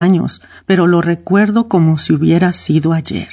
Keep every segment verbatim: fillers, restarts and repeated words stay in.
años, pero lo recuerdo como si hubiera sido ayer.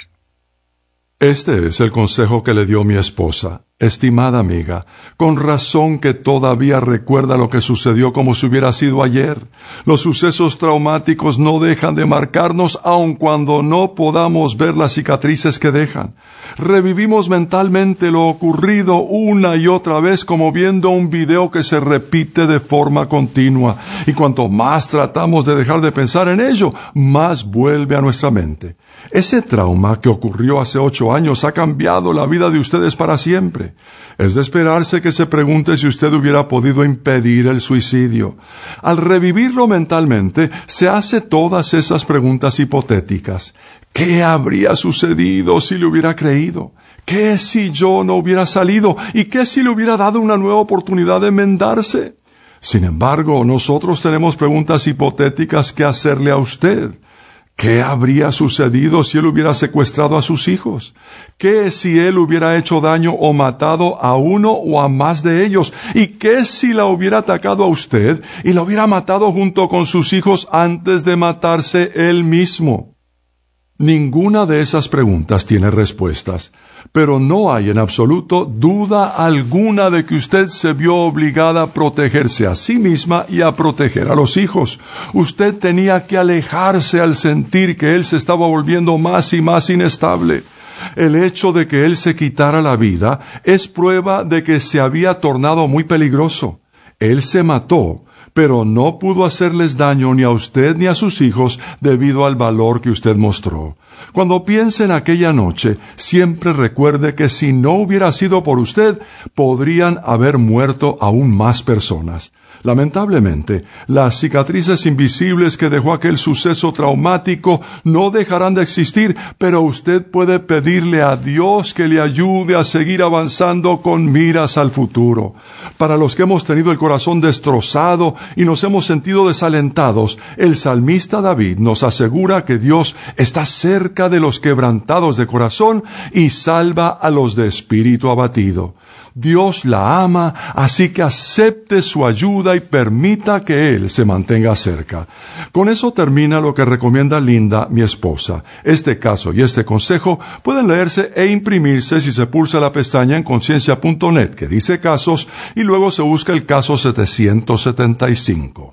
Este es el consejo que le dio mi esposa. Estimada amiga, con razón que todavía recuerda lo que sucedió como si hubiera sido ayer. Los sucesos traumáticos no dejan de marcarnos aun cuando no podamos ver las cicatrices que dejan. Revivimos mentalmente lo ocurrido una y otra vez como viendo un video que se repite de forma continua. Y cuanto más tratamos de dejar de pensar en ello, más vuelve a nuestra mente. Ese trauma que ocurrió hace ocho años ha cambiado la vida de ustedes para siempre. Es de esperarse que se pregunte si usted hubiera podido impedir el suicidio. Al revivirlo mentalmente, se hace todas esas preguntas hipotéticas. ¿Qué habría sucedido si le hubiera creído? ¿Qué si yo no hubiera salido? ¿Y qué si le hubiera dado una nueva oportunidad de enmendarse? Sin embargo, nosotros tenemos preguntas hipotéticas que hacerle a usted. ¿Qué habría sucedido si él hubiera secuestrado a sus hijos? ¿Qué si él hubiera hecho daño o matado a uno o a más de ellos? ¿Y qué si la hubiera atacado a usted y la hubiera matado junto con sus hijos antes de matarse él mismo? Ninguna de esas preguntas tiene respuestas, pero no hay en absoluto duda alguna de que usted se vio obligada a protegerse a sí misma y a proteger a los hijos. Usted tenía que alejarse al sentir que él se estaba volviendo más y más inestable. El hecho de que él se quitara la vida es prueba de que se había tornado muy peligroso. Él se mató, pero no pudo hacerles daño ni a usted ni a sus hijos debido al valor que usted mostró. Cuando piense en aquella noche, siempre recuerde que si no hubiera sido por usted, podrían haber muerto aún más personas. Lamentablemente, las cicatrices invisibles que dejó aquel suceso traumático no dejarán de existir, pero usted puede pedirle a Dios que le ayude a seguir avanzando con miras al futuro. Para los que hemos tenido el corazón destrozado y nos hemos sentido desalentados, el salmista David nos asegura que Dios está cerca de los quebrantados de corazón y salva a los de espíritu abatido. Dios la ama, así que acepte su ayuda y permita que Él se mantenga cerca. Con eso termina lo que recomienda Linda, mi esposa. Este caso y este consejo pueden leerse e imprimirse si se pulsa la pestaña en conciencia punto net que dice casos y luego se busca el caso setecientos setenta y cinco.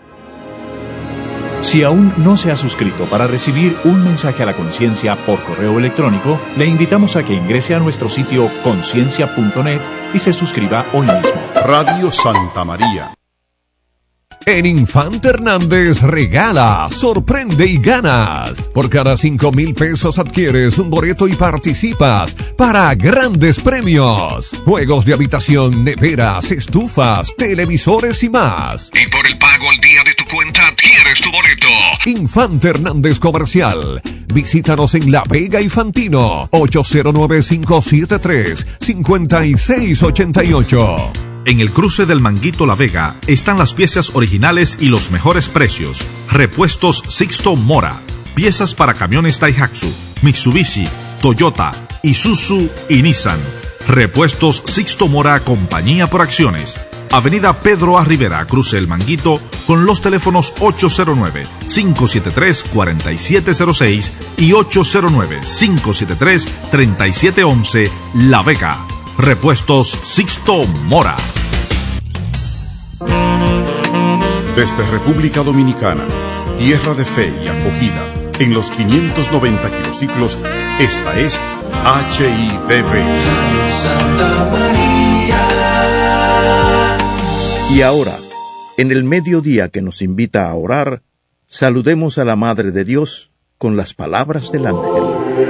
Si aún no se ha suscrito para recibir un mensaje a la conciencia por correo electrónico, le invitamos a que ingrese a nuestro sitio conciencia punto net y se suscriba hoy mismo. Radio Santa María. En Infante Hernández regala, sorprende y ganas. Por cada cinco mil pesos adquieres un boleto y participas para grandes premios. Juegos de habitación, neveras, estufas, televisores y más. Y por el pago al día de tu cuenta adquieres tu boleto. Infante Hernández Comercial. Visítanos en La Vega y Fantino. ocho cero nueve, cinco siete tres, cinco seis ocho ocho. En el cruce del Manguito La Vega están las piezas originales y los mejores precios. Repuestos Sixto Mora. Piezas para camiones Daihatsu, Mitsubishi, Toyota, Isuzu y Nissan. Repuestos Sixto Mora, compañía por acciones. Avenida Pedro A. Rivera, cruce El Manguito, con los teléfonos ocho cero nueve, cinco siete tres, cuatro siete cero seis y ocho cero nueve, cinco siete tres, tres siete uno uno, La Vega. Repuestos Sixto Mora. Desde República Dominicana, tierra de fe y acogida, en los quinientos noventa kilociclos, esta es H I D V. Y ahora, en el mediodía que nos invita a orar, saludemos a la Madre de Dios con las palabras del ángel.